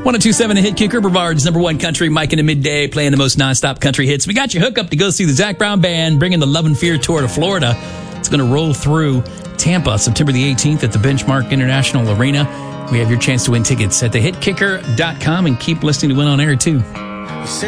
102.7 The Hit Kicker, Brevard's number one country, Mike in the midday, playing the most nonstop country hits. We got you hooked up to go see the Zac Brown Band, bringing the Love and Fear Tour to Florida. It's going to roll through Tampa, September the 18th at the Benchmark International Arena. We have your chance to win tickets at thehitkicker.com, and keep listening to Win on Air, too.